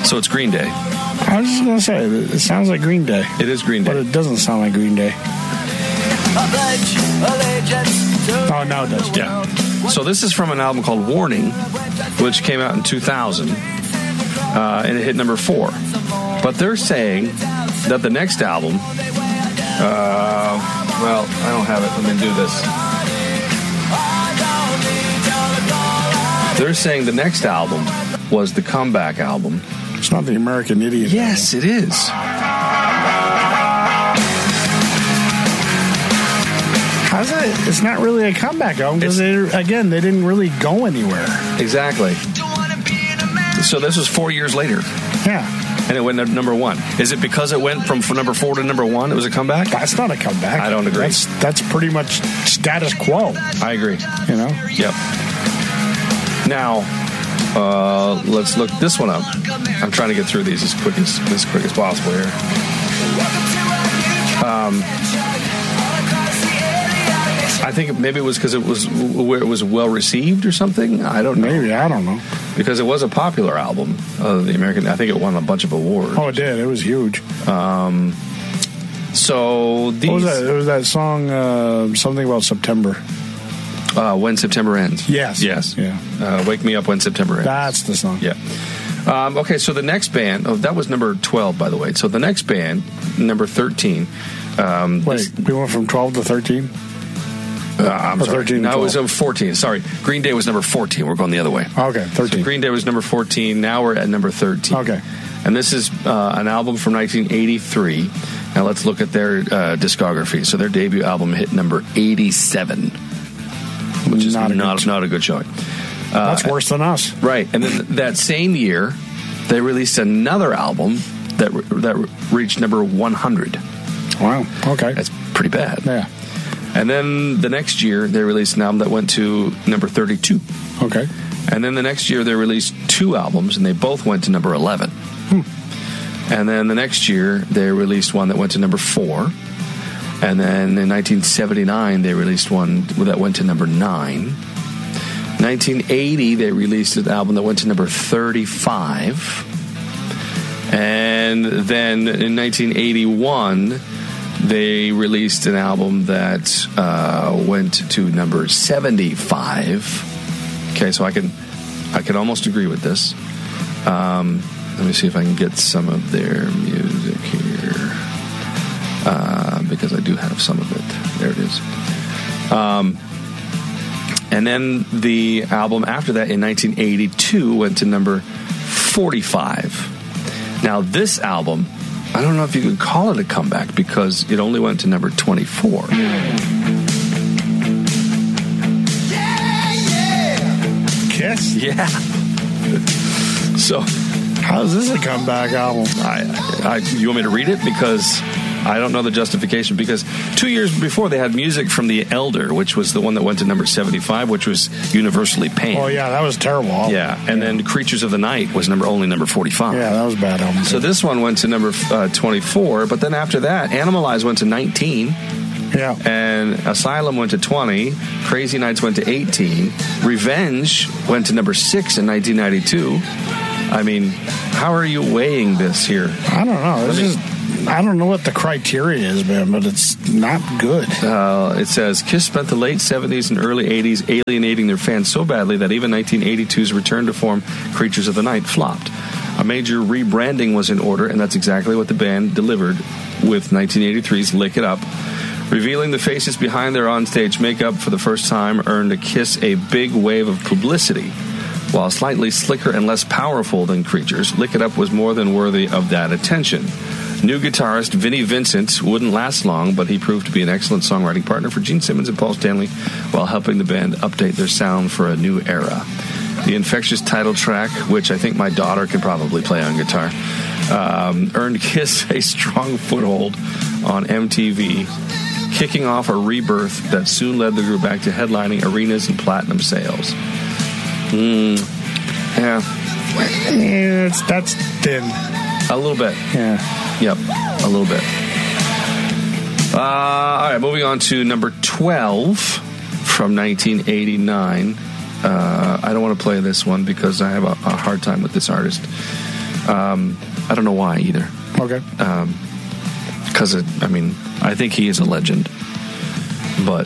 So it's Green Day. I was just going to say, it sounds like Green Day. It is Green Day. But it doesn't sound like Green Day. Oh, now it does. Yeah. So this is from an album called Warning, which came out in 2000. And it hit number 4. But they're saying that the next album... well, I don't have it. Let me do this. They're saying the next album was the comeback album. It's not the American Idiot. Yes, album. It is. How's that? It's not really a comeback album because, they didn't really go anywhere. Exactly. So this was 4 years later. Yeah. And it went to number 1. Is it because it went from number 4 to number 1? It was a comeback? That's not a comeback. I don't agree. That's pretty much status quo. I agree. You know? Yep. Now, let's look this one up. I'm trying to get through these as quick as possible here. I think maybe it was because it was where it was well received or something. I don't know. Maybe, I don't know. Because it was a popular album, the American. I think it won a bunch of awards. Oh, it did. It was huge. So these. What was that? It was that song, something about September. When September Ends. Yes. Yeah. Wake Me Up When September Ends. That's the song. Yeah. Okay, so the next band. Oh, that was number 12, by the way. So the next band, number 13. Wait, we went from 12 to 13? I'm sorry. 13 no, it was 14. Sorry. Green Day was number 14. We're going the other way. Okay, 13. So Green Day was number 14. Now we're at number 13. Okay. And this is an album from 1983. Now let's look at their discography. So their debut album hit number 87, which is not a good showing. That's worse than us. Right. And then that same year, they released another album that reached number 100. Wow. Okay. That's pretty bad. Yeah. And then the next year, they released an album that went to number 32. Okay. And then the next year, they released 2 albums, and they both went to number 11. And then the next year, they released one that went to number 4. And then in 1979, they released one that went to number 9. 1980, they released an album that went to number 35. And then in 1981... they released an album that went to number 75. Okay, so I can almost agree with this. Let me see if I can get some of their music here, because I do have some of it. There it is. And then the album after that in 1982 went to number 45. Now this album, I don't know if you could call it a comeback because it only went to number 24. Kiss? Yeah. So, how is this a comeback album? You want me to read it? Because I don't know the justification. Because 2 years before, they had music from The Elder, which was the one that went to number 75, which was universally panned. Oh, yeah, that was terrible. Yeah, and then Creatures of the Night was only number 45. Yeah, that was a bad album. So this one went to number 24, but then after that, Animalize went to 19. Yeah. And Asylum went to 20. Crazy Nights went to 18. Revenge went to number 6 in 1992. I mean, how are you weighing this here? I don't know. I don't know what the criteria is, man, but it's not good. It says, Kiss spent the late 70s and early 80s alienating their fans so badly that even 1982's return to form, Creatures of the Night, flopped. A major rebranding was in order, and that's exactly what the band delivered with 1983's Lick It Up. Revealing the faces behind their onstage makeup for the first time earned Kiss a big wave of publicity. While slightly slicker and less powerful than Creatures, Lick It Up was more than worthy of that attention. New guitarist Vinnie Vincent wouldn't last long, but he proved to be an excellent songwriting partner for Gene Simmons and Paul Stanley while helping the band update their sound for a new era. The infectious title track, which I think my daughter can probably play on guitar, earned Kiss a strong foothold on MTV, kicking off a rebirth that soon led the group back to headlining arenas and platinum sales. Yeah. That's thin. A little bit. Yeah. Yep, a little bit. All right, moving on to number 12 from 1989. I don't want to play this one because I have a hard time with this artist. I don't know why either. Okay. Because, I think he is a legend. But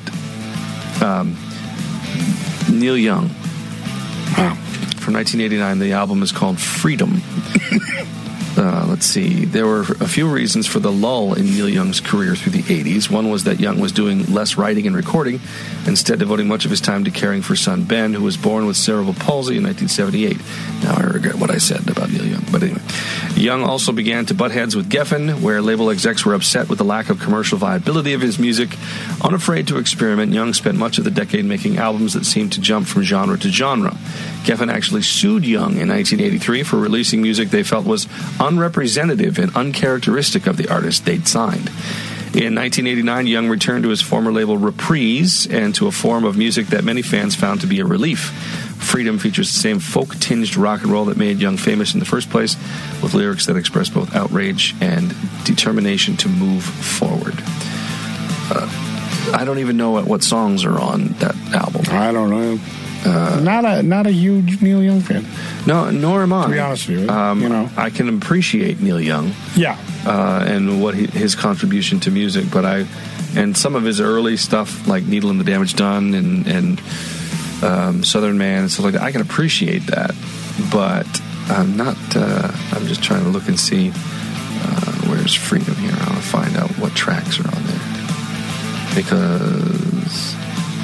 Neil Young, from 1989, the album is called Freedom. Let's see. There were a few reasons for the lull in Neil Young's career through the 80s. One was that Young was doing less writing and recording, instead devoting much of his time to caring for son Ben, who was born with cerebral palsy in 1978. Now I regret what I said about Neil Young. But anyway, Young also began to butt heads with Geffen, where label execs were upset with the lack of commercial viability of his music. Unafraid to experiment, Young spent much of the decade making albums that seemed to jump from genre to genre. Geffen actually sued Young in 1983 for releasing music they felt was unrepresentative and uncharacteristic of the artist they'd signed. In 1989, Young returned to his former label Reprise and to a form of music that many fans found to be a relief. Freedom features the same folk-tinged rock and roll that made Young famous in the first place, with lyrics that express both outrage and determination to move forward. I don't even know what songs are on that album. I don't know. Not a huge Neil Young fan. No, nor am I. To be honest with you, I can appreciate Neil Young. Yeah. And what his contribution to music, and some of his early stuff like Needle and the Damage Done and Southern Man and stuff like that, I can appreciate that, but I'm not. I'm just trying to look and see where's Freedom here. I want to find out what tracks are on there because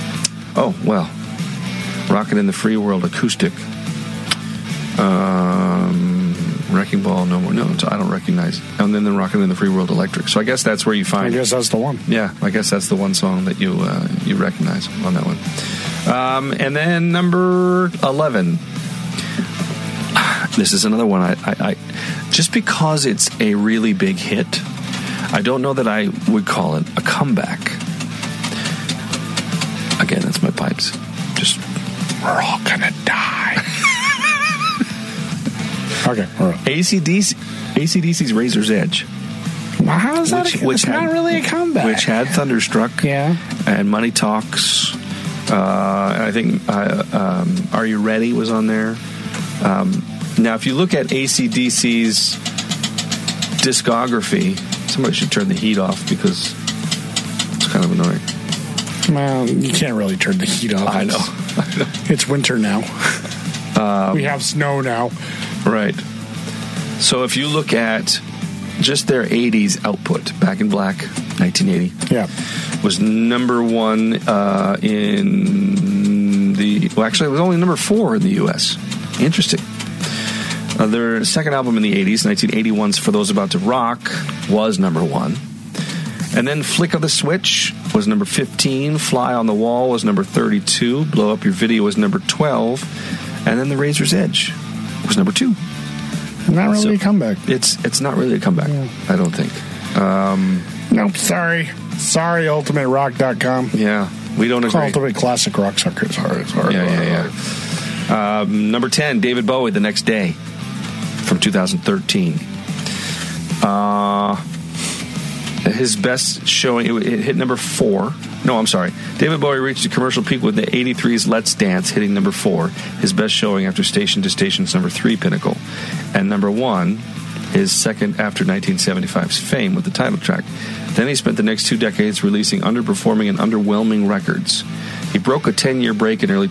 Rockin' in the Free World acoustic. Wrecking Ball, no more. No, I don't recognize. And then Rockin' in the Free World electric. So I guess that's where you find. I guess that's the one. Yeah, I guess that's the one song that you recognize on that one. And then number 11. This is another one. I just because it's a really big hit, I don't know that I would call it a comeback. Again, that's my pipes. Just we're all gonna die. Okay. All right. AC/DC's Razor's Edge. Well, how is that? It's not really a comeback. Which had Thunderstruck. Yeah. And Money Talks. I think Are You Ready was on there. Now, if you look at AC/DC's discography, somebody should turn the heat off because it's kind of annoying. Well, you can't really turn the heat off. I know. It's winter now. We have snow now. Right. So if you look at just their 80s output, Back in Black, 1980, was number one in the... Well, actually, it was only number 4 in the U.S. Interesting. Their second album in the 80s, 1981's For Those About to Rock, was number 1. And then Flick of the Switch was number 15. Fly on the Wall was number 32. Blow Up Your Video was number 12. And then The Razor's Edge was number 2. Not really a comeback. It's not really a comeback, I don't think. Nope, sorry. Sorry, UltimateRock.com. Yeah, we don't agree. Ultimate Classic Rock Suckers. Hard. Yeah. Number 10, David Bowie, The Next Day, from 2013. His best showing, it hit number 4. No, I'm sorry. David Bowie reached a commercial peak with the 83's Let's Dance, hitting number 4. His best showing after Station to Station's number 3 pinnacle. And number 1, his second after 1975's Fame with the title track. Then he spent the next 2 decades releasing underperforming and underwhelming records. He broke a 10-year break in early